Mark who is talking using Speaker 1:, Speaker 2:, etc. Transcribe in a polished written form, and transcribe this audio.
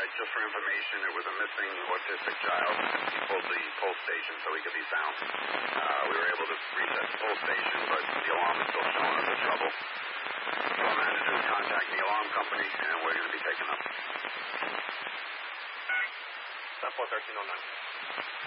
Speaker 1: just for information, it was a missing autistic child. He pulled the pull station so he could be found. We were able to reset the pull station, but the alarm is still showing us the trouble. So our manager is contacting the alarm company, and we're going to be taking up.
Speaker 2: Stop 41309.